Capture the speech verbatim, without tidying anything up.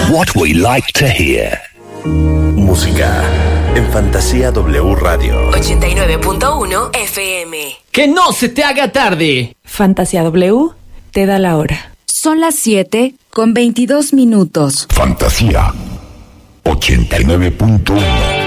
What we like to hear. Música en Fantasía W Radio ochenta y nueve punto uno F M. Que no se te haga tarde. Fantasía W te da la hora. Son las siete con veintidós minutos. Fantasía ochenta y nueve punto uno.